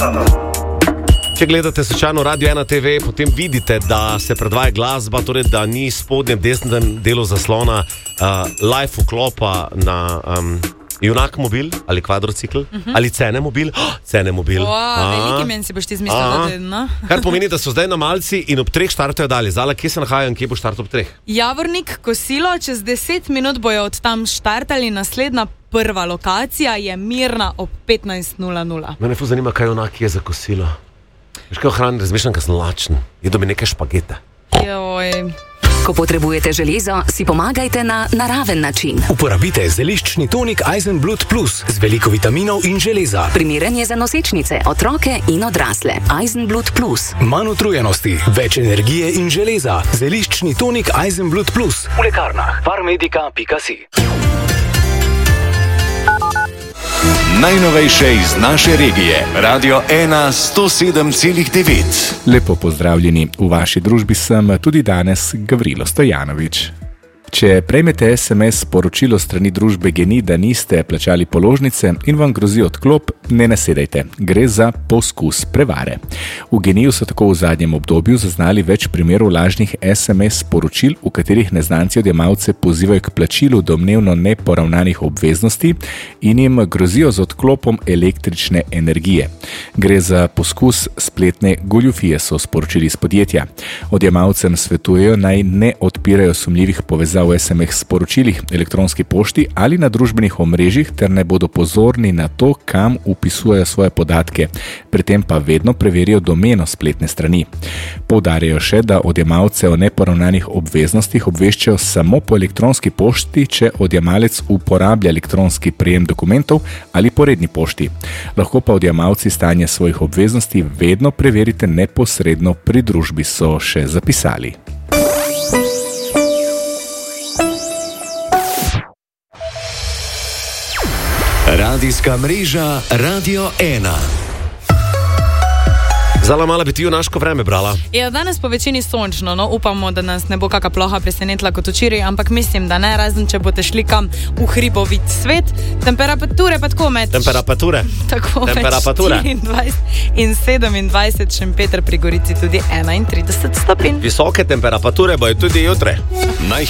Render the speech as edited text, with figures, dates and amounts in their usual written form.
Če gledate slučajno Radio 1 TV, potem vidite, da se predvaja glasba, torej da ni spodnjem desnem delu zaslona live vklopa na Junak mobil ali kvadrocikl ali Cene mobil. Cene mobil. Veliki men si boš ti zmislil, no? Kar pomeni, da so zdaj na Malci in ob 3 štartajo dalje. Zala, kje se nahajajo in kje bo štart ob 3? Javornik, Kosilo, čez 10 minut bojo od tam štartali, naslednja prva lokacija je Mirna ob 15:00. Mene ful zanima, kaj Junak je za kosilo. Veš kaj hrani, razmišljam, kaj sem lačen. Jedo mi nekaj špagete. Joj. Ko potrebujete železo, si pomagajte na naraven način. Uporabite zeliščni tonik Eisenblut Plus z veliko vitaminov in železa. Primeren je za nosečnice, otroke in odrasle. Eisenblut Plus. Manj utrujenosti, več energije in železa. Zeliščni tonik Eisenblut Plus. V lekarnah farmedica.si. Najnovejše iz naše regije. Radio 1 107,9. Lepo pozdravljeni. V vaši družbi sem tudi danes Gavrilo Stojanovič. Če prejmete SMS sporočilo strani družbe GEN-I, da niste plačali položnice in vam grozi odklop, ne nasedajte. Gre za poskus prevare. V GEN-I-ju so tako v zadnjem obdobju zaznali več primerov lažnih SMS sporočil, v katerih neznanci odjemalce pozivajo k plačilu domnevno neporavnanih obveznosti in jim grozijo z odklopom električne energije. Gre za poskus spletne goljufije, so sporočili iz podjetja. Odjemalcem svetujejo, naj ne odpirajo sumljivih povezav v SMS sporočilih, elektronski pošti ali na družbenih omrežjih ter ne bodo pozorni na to, kam vpisujejo svoje podatke. Pri tem pa vedno preverijo domeno spletne strani. Poudarjajo še, da odjemalce o neporavnanih obveznostih obveščajo samo po elektronski pošti, če odjemalec uporablja elektronski prejem dokumentov ali po redni pošti. Lahko pa odjemalci stanje svojih obveznosti vedno preverite neposredno pri družbi, so še zapisali. Radijska mreža Radio 1. Zala, mala bi ti junaško vreme brala. Ja, danes po večini sončno, no, upamo, da nas ne bo kakšna ploha presenetila kot včeraj, ampak mislim, da ne, razen če boste šli kam v hribovit svet. Temperature pa tako med... Temperature? Tako med 24 in 27, Šempeter pri Gorici tudi 31 stopinj. Visoke temperature bojo tudi jutre.